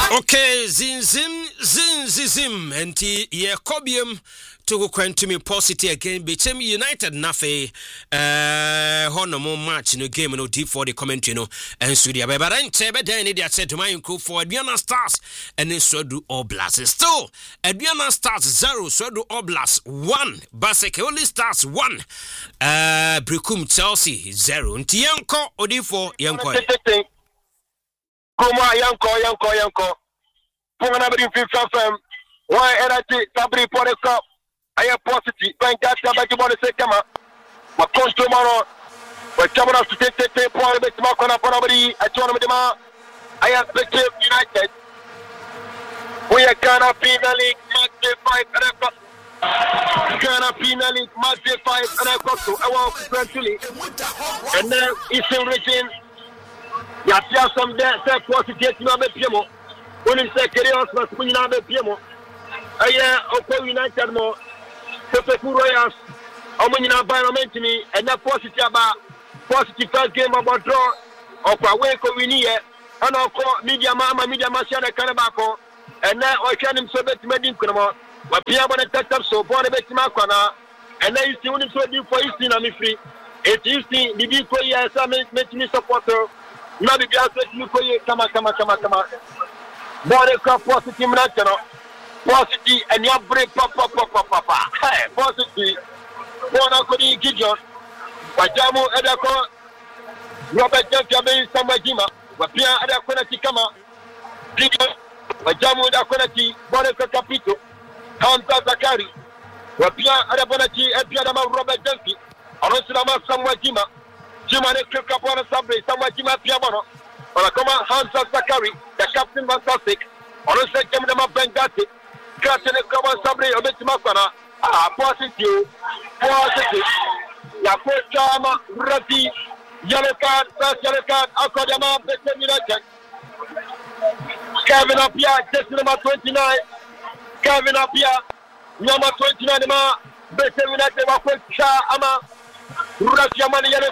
Okay, zim, enti ye kobium to me positive again. Became United Nafe honomo match no game no deep for the commentary no and studio. But I tebe then they said to my crew for Adriana Stars and then so do All Blast. Still, Adriana Stars 0, so do All Blast 1. Baseke only Stars 1. Brikum Chelsea 0. Ntiyanko Odifo yanko. Kuma yanko. Pungana bring FIFA fam. Why erati tabri pore cup. Aya positive. Benga tabaki body say kama. Ma control maro. Wa camera to take pore bet ma kona pore body. Achona medema. Aya Beckham United. We are Ghana Premier League match 5 record. Ghana Premier League match 5 record. So I want to actually. And then Eastern region. Yapia some there say positive no be piemo. When you say Kerios must win na be piemo. Aya Oko United mo Pepe Royals omunyina environment ni and that positive first game about draw okwa we ko win here and oko media share kanabako and now o hwanim so bet medin kono wa pia bona tap so bon bet ma kwana and now you see when so di for you na me free it is the bibi ko ya sa me supporter na bibi aso mi ko ye kama bore ko positive na chano positive and your break papa hey positive bona ko ni Gideon wajamu edako Robert James Samajima wapia edako na kama Gideon wajamu edako na ki bore ko kapito Hamza Zakari wapia edako na ki epia na Robert James arosira ma Samajima Jima ne keka bona sabre Samajima pia bono wala kama Hamza Zakari the captain fantastic arosira kema na Bengati Katene kama sabre obetima kwana positive ya kochama rati yellow card akadama Beckham United Kevin Apia just number 29 Kevin Apia number 29 ma Beckham United wa kocha ama rati amani yellow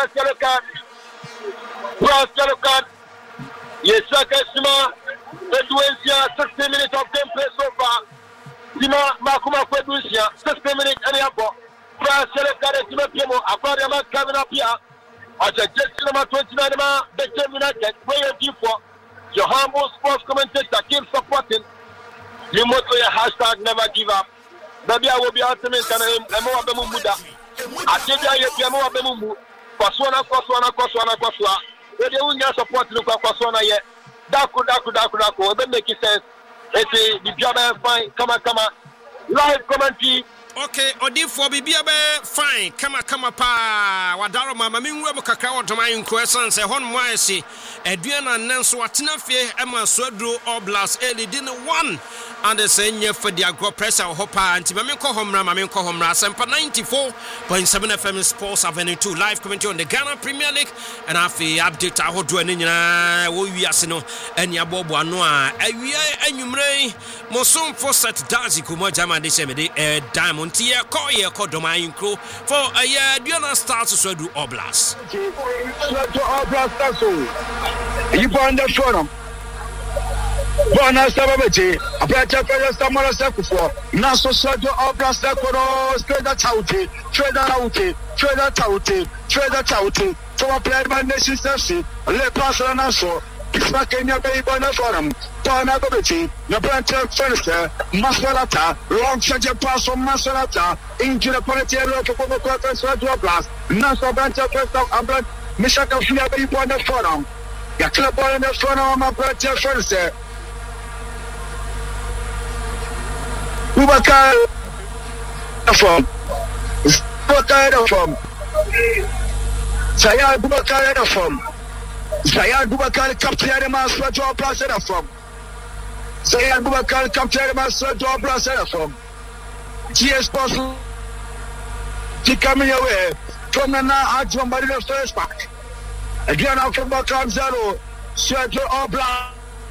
card yesaka sima Edwinsia 60 minutes of game play so far. Sima Makuma Kwedusia 60 minutes and yabo. France Selected Sima Piemo Aquarium coming up here. As a just number 29 ma Beckham United player D4. Your humble sports commentator keep supporting. You must be a hashtag never give up. Maybe I will be ultimate and I'm more Bemuda. I think I am more Bemumbu. Koswana. They don't support the Koswana yet. Daku. It don't make sense. It's the job fine. Come on. Live commentary. Okay, Odifo Bibiabe fine. Come pa. Wadaro mama minwe kakra wotoma inquestion say hon moesi. Eduana nanso watena fie ema sodro Oblast eli din 1 and the same for the agro pressure hopper anti mamenko homra sempa 94.7 FM Sports Avenue 2 live commentary on the Ghana Premier League and afi update ahodo ani nyina wo wiase no ania bobo ano a awia anwumre mosom for set dazi kumo jama de semede diamond tie ko doma inkro for Adriana Stars so do Oblast you find the forum Bona Sababaji, a better player Samara Sakufo, Naso Soto Oblast Koros, Trader Tauti, so a player by Nation Sessi, Le Pasa Naso, Kismakania Bay Bona Forum, Bona Babaji, the Planter Furniture, Masalata, long charge pass from Masalata, into the Politiero to Oblast, Naso Banter First of Abra, Mishaka Fia Bay Bona Forum. Ya club ball in the front of my Planter Furniture. Bubakar from Zayad Bubakar from Zayad Bubakar captain the master job plus from Zayad Bubakar captain the master job plus from GS possible to coming away from the now from by the first back again out from Bakar 0 Sergio Obla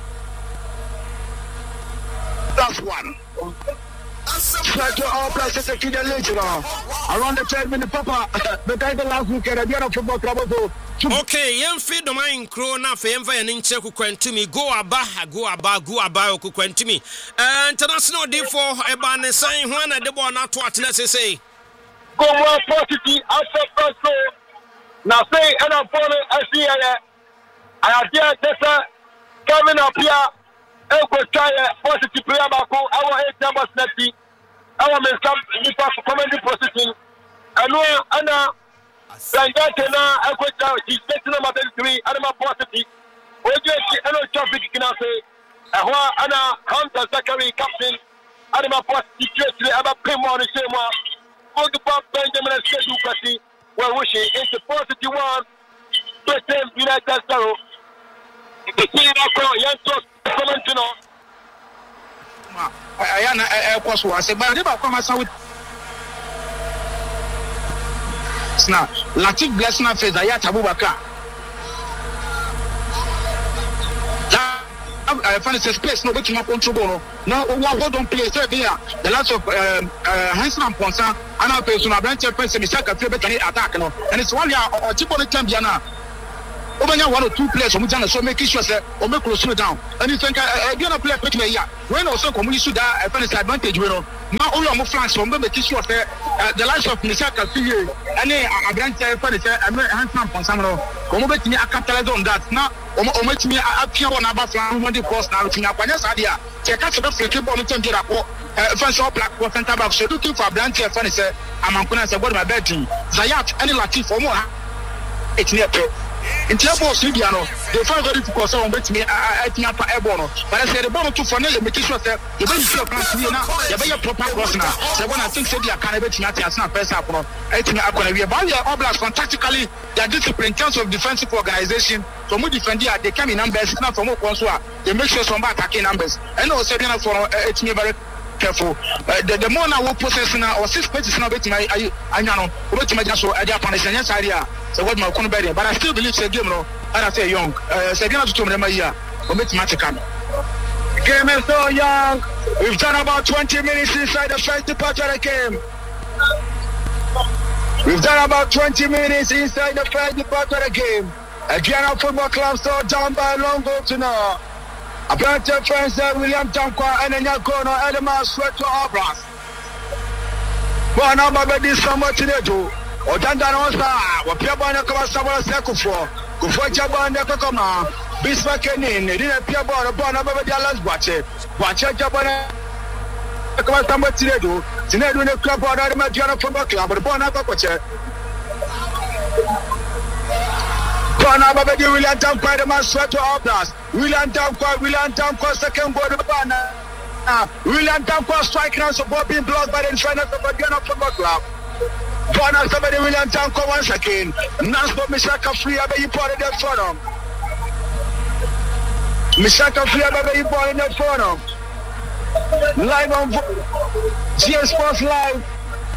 that's one Sergio Oblast is a kid later around the 10-minute papa the guy the last week at Adriana Football Club Okay, yem feed the mine crow na fe yem and inche kukwentumi go aba kukwentumi. International day for ebane sign when a debo na to atena say. Go more positive after first goal. Now say and I'm following SCA. I dare tesa coming up here. Eko try positive player bako our 8 numbers next. Our men come nipa commanding position. Ana Sangatena, I quit out, he's getting number 33, Anima positive. We just no traffic can I say. Anna Hunter Zachary captain, Anima positive, I'm a pin on the same one. Go to Bob Benjamin and schedule Cathy. Well, wishing it's a positive one. Britain, United States. The team of young trust, commenting on. I was a bad about coming now, Latif blessing face Ayat Abubakar. Find a space, no but you control. No, one don't play the last of Hanson Ponsa, and our personal branch of Misaka attack, and it's 1 year or 2 Champiana. Over 1 or 2 players from Mutana, so make sure or make close down. And you think I gonna play quickly here. When also community should I find advantage, now all of my flanks from the tissue of the likes of Misaka and a branch of Hanson Ponsano, come over to me, I capitalize on that. Now, make me appear on about the course now, which is idea. Check out the free ball in Tempera, first all black for center back, so looking for a branch of furniture. I'm going to say, what my bedroom. Zayat, any Latif for more. It's near to. In Tiapo Sibiano, they find very difficult to bet me at Napa Ebono. But I said the bottom to Fanel, make sure that you don't feel a proper cross now. So when I think Sabia can bet me as not best up, I think I'm going to be about your oblast from tactically their discipline in terms of defensive organization. So more defending, they come in numbers, not from more consua. They make sure some attacking numbers. And also, for it's me very careful. The more now we're possessing or 6 pages now, bet my I know, what my just so I punish and yes idea. So what my conveyor, but I still believe it's a game, and I say young. Second to them a year, or mathematical. Game is so young. We've done about 20 minutes inside the first part of the game. We've done about 20 minutes inside the first part of the game. Again, Football Club so down by a long goal to now. A bunch of friends there, William Tankwa and then Yakono, Edema, Sweat to Obras. But now, my baby, so much to do. O dandano sa wa pia bwana kwa sababu sekufo kufuatia bwana kwa kama Bismarck nini ndio pia bwana baba dia Las Bwache bwana kwa sababu tinedu ne club bwana ma Diana Football Club bwana kwa koche bwana baba dia William Tankwa de Maswato Oblas William Tankwa second goal bwana William Tankwa strike now support being blocked by the defenders of Diana Football Club. Bwana somebody William Tanko once again. Naspo Misaka free abe you put in the front. Misaka free abe you put in the front. Live on GS Sports Live.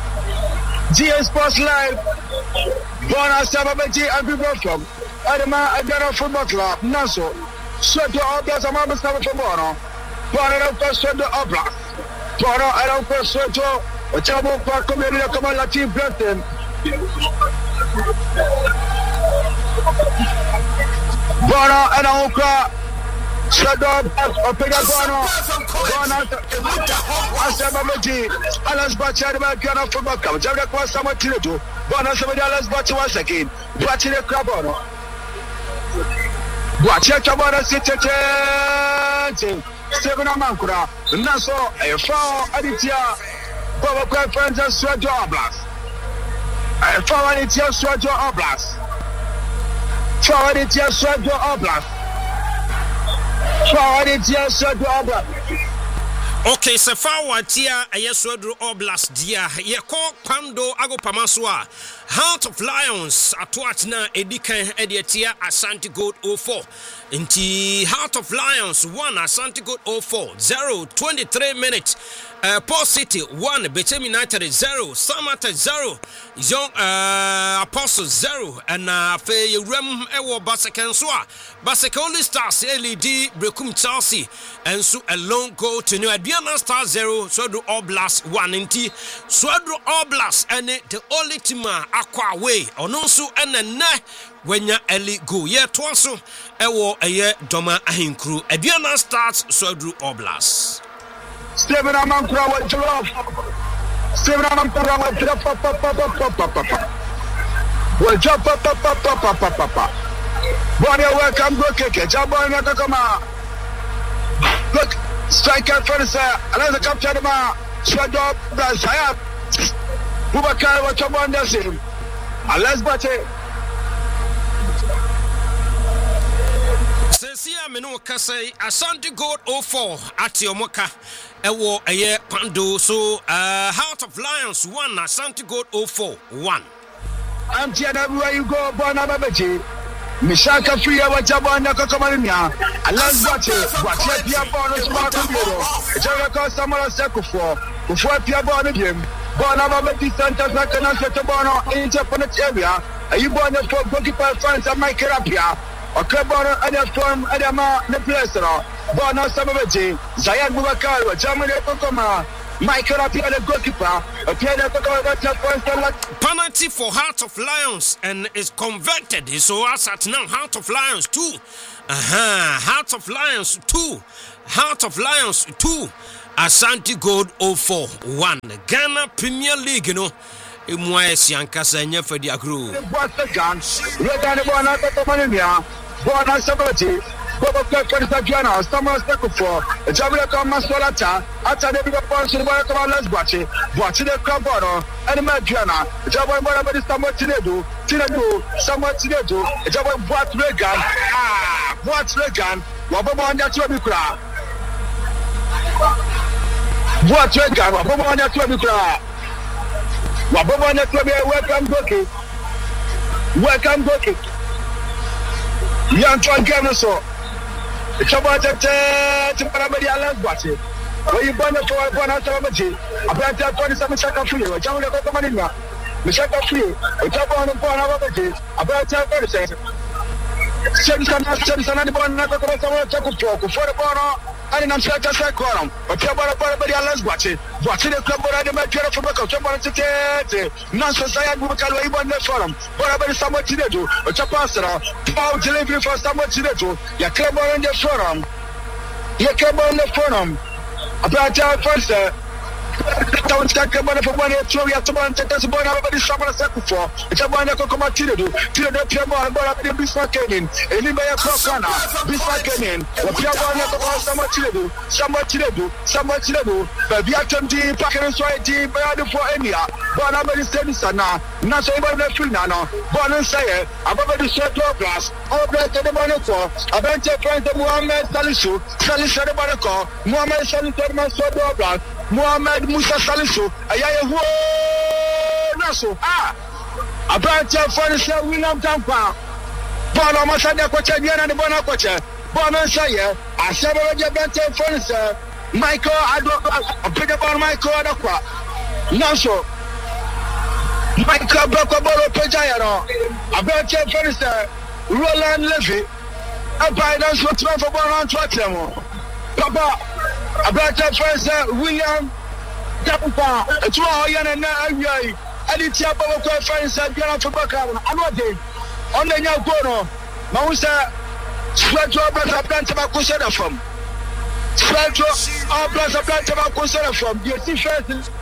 Bwana somebody G and people from Adama Adana Football Club. Naso. Sweat the Oblas Amama Saba for Bwana. Bwana don't first sweat the Oblas. Bwana I don't first sweat the Ochabo kwa komedi ya kama Latif Blessing. Bwana anaoka Shadow opega Bwana asema meji Alas Bachari Magana Football Club. Jabra kwa sama tileto. Bwana asema Alas Bachi once again. Bachire Krabono. Bachire Bwana sitete. Seven Amankura. Naso Efao Aditya Baba friends and Swajo Oblast. Forward it here, Swajo Oblast. Forward it here, Swajo Oblast. Forward it here, Swajo Oblast. Okay, so forward here, a yes, Swajo Oblast, dear. Ye call Pando Agopamaswa. Heart of Lions at Watna Edikan Ediatia Asante Gold 04. Inti Heart of Lions 1 Asante Gold 04 0-23 minutes. Paul City 1 Betem United 0 Samata 0 Young Apostle 0 and Fe Rem Ewo Basakenswa Basakoli Stars LED Brekum Chelsea and so a long goal to New Aduana Stars 0 Swedru All Blast 1 nti Swedru All Blast ene the only team akwa away ono nso ene na wenya early goal ye to so ewo eye Doma Ahinkru Aduana Stars Swedru All Blast Steven Amankura wa Giraffe Steven Amankura wa Giraffe papa Bonnie welcome go keke Jabona Kakama look striker first another captain ma Swedru Blast haya Bubakar wa Chabonda sim Alas bate Sesia meno kasai Asante Gold 04 Atiomoka ewo eye Pando so Heart of Lions 1 Asante Gold 04 1 Antiana everywhere you go Bona Babaji Mishaka free wa Jabona Kakamania Alas bate bate pia bono smart biro Ejaga ka Samara Sekufo Kufo pia bono game Bona Babaji Santa Sakana Setobono in Japanese area ayi bono for goalkeeper fans and Mike Rapia okay bono ada form ada ma ne place no bono Sababaji Zayan Bubakar wa Germany Kokoma Mike Rapia the goalkeeper penalty for Heart of Lions and is converted so as at now Heart of Lions 2 Heart of Lions 2 Heart of Lions 2 Asante Gold 04 1 Ghana Premier League no Emwaesi ankasa nya fadi agro Bona Sabati Bobo Kefana Samuel Sekufo Jamila Masolata Ata de Biga Ponsu Boya Let's watch it the Camboro and Madriana Jabba Body Samuel Tinedu Samuel Tinedu Jabba What Regan Wabanda Tobikra What Regan Wabanda Tobikra Wabanda Tobi welcome Goki Yanton Gameso Chabata Timparamedia Lasbati. Where you burn it for Bonatabaji, about 27 seconds free, or Jamaica Comanina, Mishaka free, or Jabon and Bonabaji, about 30 seconds. Citizen and Bonaka Chakucho, for the Bono, and I'm set as a quorum, but Jabarabadia Lasbati, watching the club or the material for Chabata, nonsense I had Bukalo Ibon Forum, whatever someone to do, or Chapasara, power delivery for someone to do, your club on the forum. You come on the forum. About our first don't take a money for one or two. You have to take us about everybody. Someone set before. It's a one that come out to do. To the Piamon, but the Bismarck in. Anybody across Ghana, Bismarck in. What Piamon about someone to do. Someone to do. But we have to be packing and sway team. But I do for Emia. But I'm very steady, son. Not so about the free now. Born and say it. I'm about to set your glass. All black to the money for. I went to find the Muhammad Salisu. Salisu the Monaco. Muhammad Salisu, my son, Muhammad Musa Salisu, Ayahu Naso. About your father, William Tampa. Bono Masada Cochabian and the Bono Cocha. Bono Sayer, I said, Jabante Furniture, Michael, I don't pick up on Michael Adaqua. Naso Michael Bocabolo Pejayano, about your furniture, Roland Levy, a bidance for 12 for Bono and Tottenham. Papa. About your first William Tampa, a 2 year and I Tiapa friends and Piano for Bacam. I'm not there. On the Yagono, Mausa, Swedru Blast of Plantabaco from Swedru Blast of Plantabaco from the first